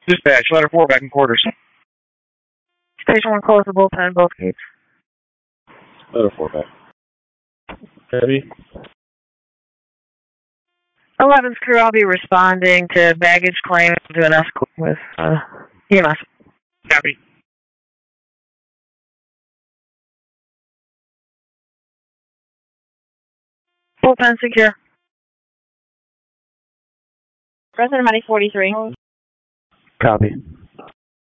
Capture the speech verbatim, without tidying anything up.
Dispatch, letter four, back in quarters. Station one, close the bullpen, both gates. Letter four, back. Heavy. eleven's crew, I'll be responding to baggage claim to an escort with uh, E M S. Copy. Bullpen secure. President Money forty-three. Copy.